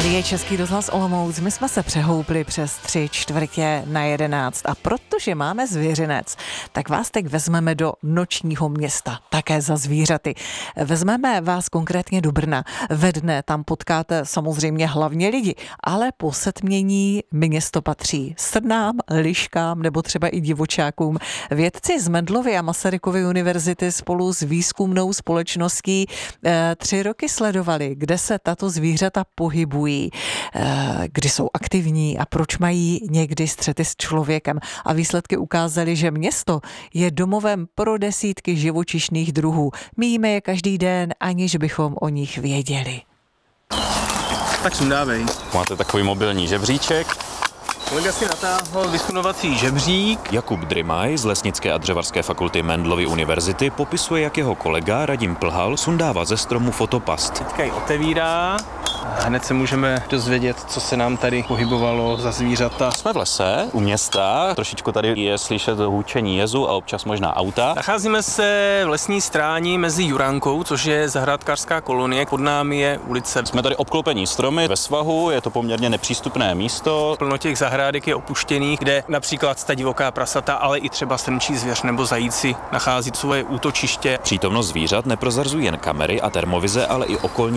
Tady je Český rozhlas Olomouc. My jsme se přehoupli přes 11:45 a protože máme zvěřinec, tak vás teď vezmeme do nočního města, také za zvířaty. Vezmeme vás konkrétně do Brna. Ve dne tam potkáte samozřejmě hlavně lidi, ale po setmění město patří srnám, liškám nebo třeba i divočákům. Vědci z Mendelovy a Masarykovy univerzity spolu s výzkumnou společností 3 roky sledovali, kde se tato zvířata pohybují, kdy jsou aktivní a proč mají někdy střety s člověkem. A výsledky ukázaly, že město je domovem pro desítky živočišných druhů. Míjíme je každý den, aniž bychom o nich věděli. Tak sundávej. Máte takový mobilní žebříček. Kolega si natáhl vyskunovací žebřík. Jakub Drymaj z Lesnické a dřevařské fakulty Mendelovy univerzity popisuje, jak jeho kolega Radim Plhal sundává ze stromu fotopast. Teďka ji otevírá. Hned se můžeme dozvědět, co se nám tady pohybovalo za zvířata. Jsme v lese, u města, trošičku tady je slyšet hůčení jezu a občas možná auta. Nacházíme se v lesní stráni mezi Juránkou, což je zahrádkářská kolonie, pod námi je ulice. Jsme tady obklopení stromy ve svahu, je to poměrně nepřístupné místo. Plno těch zahrádek je opuštěných, kde například ta divoká prasata, ale i třeba srnčí zvěř nebo zajíci nachází svoje útočiště. Přítomnost zvířat neprozrazují jen kamery a termovize, ale i okolní